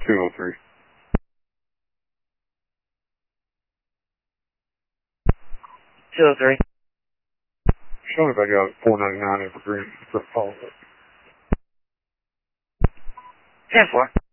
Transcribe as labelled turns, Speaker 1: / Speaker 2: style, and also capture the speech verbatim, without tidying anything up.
Speaker 1: two oh three.
Speaker 2: two oh three.
Speaker 1: Showing if I got four ninety-nine Evergreen for follow-up.
Speaker 2: ten four.